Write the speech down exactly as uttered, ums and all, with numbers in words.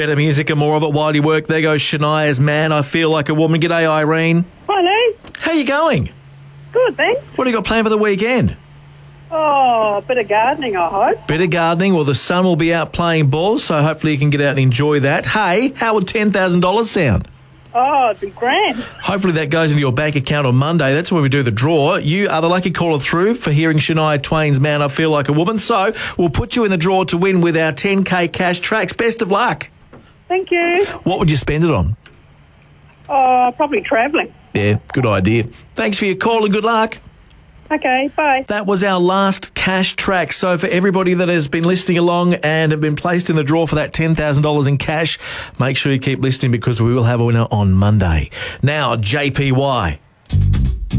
Better music and more of it while you work. There goes Shania's Man, I Feel Like a Woman. G'day, Irene. Hi, Lee. How you going? Good, thanks. What do you got planned for the weekend? Oh, a bit of gardening, I hope. Bit of gardening. Well, the sun will be out playing ball, so hopefully you can get out and enjoy that. Hey, how would ten thousand dollars sound? Oh, it'd be grand. Hopefully that goes into your bank account on Monday. That's when we do the draw. You are the lucky caller through for hearing Shania Twain's Man, I Feel Like a Woman. So we'll put you in the draw to win with our ten K cash tracks. Best of luck. Thank you. What would you spend it on? Oh, probably travelling. Yeah, good idea. Thanks for your call and good luck. Okay, bye. That was our last cash track. So for everybody that has been listening along and have been placed in the draw for that ten thousand dollars in cash, make sure you keep listening because we will have a winner on Monday. Now, J P Y.